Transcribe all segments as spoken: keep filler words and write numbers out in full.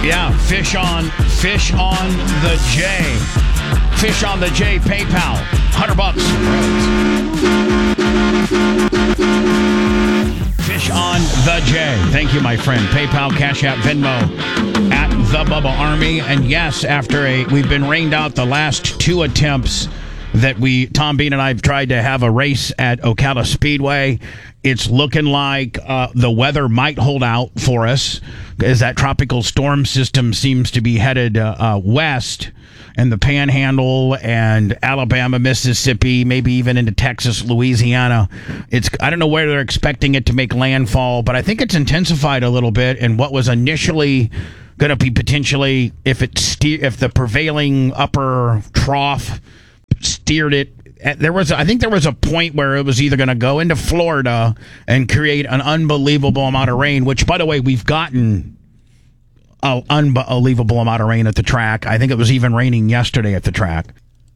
Yeah, fish on, fish on the J. Fish on the J PayPal. Hundred bucks. Fish on the J. Thank you, my friend. PayPal, Cash App, Venmo at the Bubba Army. And yes, after a, we've been rained out the last two attempts that we, Tom Bean and I have tried to have a race at Ocala Speedway. It's looking like uh, the weather might hold out for us as that tropical storm system seems to be headed uh, uh, west, and the Panhandle and Alabama, Mississippi, maybe even into Texas, Louisiana. It's I don't know where they're expecting it to make landfall, but I think it's intensified a little bit. And what was initially going to be potentially, if it steer, if the prevailing upper trough steered it. There was, I think there was a point where it was either going to go into Florida and create an unbelievable amount of rain, which, by the way, we've gotten an unbelievable amount of rain at the track. I think it was even raining yesterday at the track.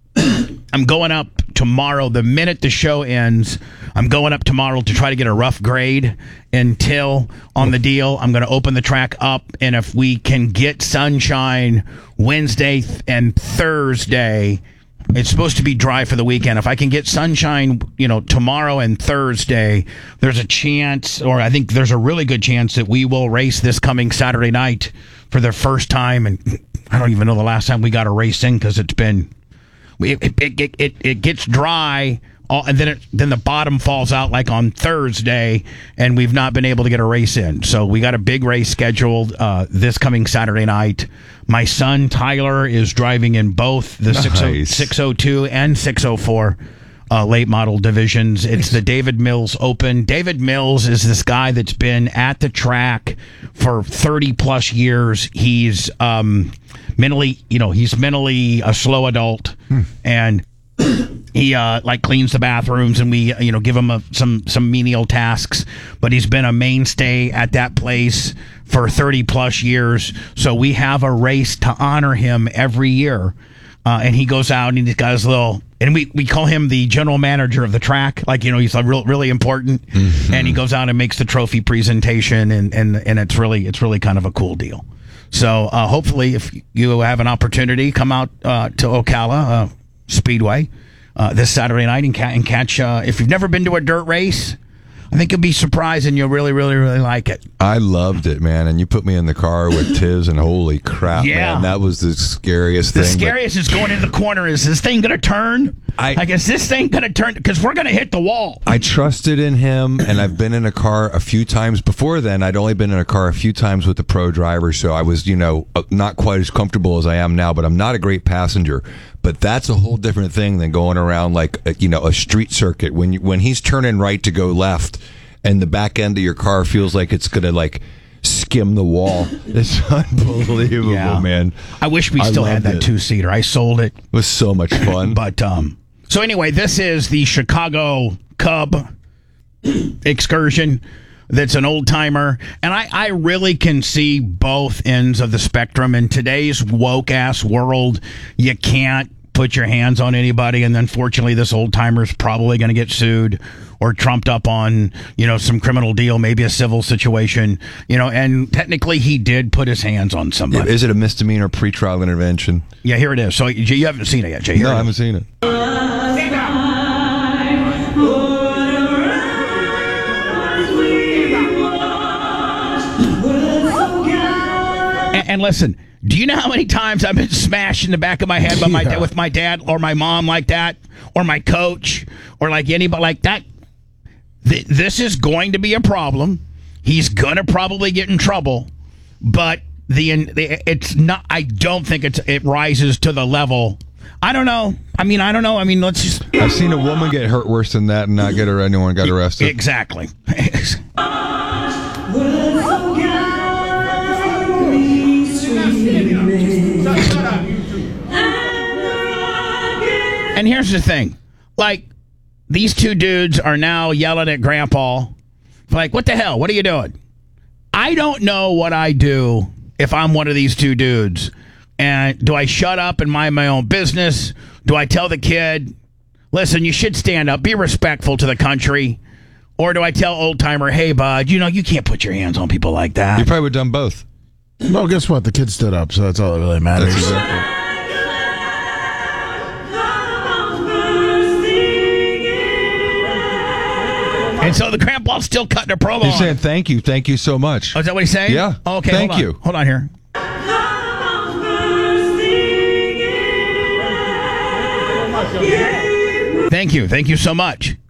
I'm going up tomorrow. The minute the show ends, I'm going up tomorrow to try to get a rough grade until on the deal. I'm going to open the track up, and if we can get sunshine Wednesday and Thursday, it's supposed to be dry for the weekend. If I can get sunshine, you know, tomorrow and Thursday, there's a chance, or I think there's a really good chance that we will race this coming Saturday night for the first time. And I don't even know the last time we got a race in because it's been, it it, it, it, it gets dry, and then it, then the bottom falls out like on Thursday, and we've not been able to get a race in. So we got a big race scheduled uh, this coming Saturday night. My son, Tyler, is driving in both the nice. six oh two and six oh four uh, late model divisions. It's the David Mills Open. David Mills is this guy that's been at the track for thirty plus years. He's um, mentally, you know, he's mentally a slow adult, hmm. and he uh, like cleans the bathrooms, and we you know give him a, some some menial tasks. But he's been a mainstay at that place for thirty plus years. So we have a race to honor him every year, uh, and he goes out and he's got his little. And we, we call him the general manager of the track. Like, you know, he's like real, really important. Mm-hmm. And he goes out and makes the trophy presentation, and, and, and it's really it's really kind of a cool deal. So uh, hopefully, if you have an opportunity, come out uh, to Ocala uh, Speedway uh, this Saturday night and, ca- and catch. Uh, if you've never been to a dirt race, I think you'll be surprised and you'll really, really, really like it. I loved it, man. And you put me in the car with Tiz, and holy crap, yeah. man. That was the scariest the thing. The scariest but... is going in the corner. Is this thing going to turn? I, I guess this thing going to turn because we're going to hit the wall. I trusted in him, and I've been in a car a few times. Before then, I'd only been in a car a few times with the pro driver, so I was, you know, not quite as comfortable as I am now, but I'm not a great passenger. But that's a whole different thing than going around like, a, you know, a street circuit. When you, when he's turning right to go left, and the back end of your car feels like it's going to, like, skim the wall. It's unbelievable, yeah. man. I wish we I still had that it. two-seater. I sold it. It was so much fun. But, um, so anyway, this is the Chicago Cub excursion. That's an old-timer. And I, I really can see both ends of the spectrum. In today's woke-ass world, you can't put your hands on anybody, and unfortunately, this old-timer's probably going to get sued or trumped up on, you know, some criminal deal, maybe a civil situation, you know, and technically he did put his hands on somebody. Yeah, is it a misdemeanor pretrial intervention? Yeah, here it is. So Jay, you haven't seen it yet, Jay. Here no, I haven't seen it. And, and listen, do you know how many times I've been smashed in the back of my head by my yeah. with my dad or my mom like that, or my coach, or like anybody like that? Th- this is going to be a problem. He's gonna probably get in trouble, but the, the it's not. I don't think it's it rises to the level. I don't know. I mean, I don't know. I mean, let's just. I've seen a woman get hurt worse than that and not get her. Anyone got arrested. Exactly. And here's the thing, like, these two dudes are now yelling at Grandpa, like, what the hell? What are you doing? I don't know what I do if I'm one of these two dudes. And do I shut up and mind my own business? Do I tell the kid, listen, you should stand up, be respectful to the country? Or do I tell old timer, hey, bud, you know, you can't put your hands on people like that? You probably would have done both. Well, guess what? The kid stood up, so that's all that really matters. That's exactly. And so the grandpa's still cutting a promo. He's on saying it. thank you, thank you so much. Oh, is that what he's saying? Yeah. Oh, okay. Thank hold on. you. Hold on here. Thank you. Thank you so much.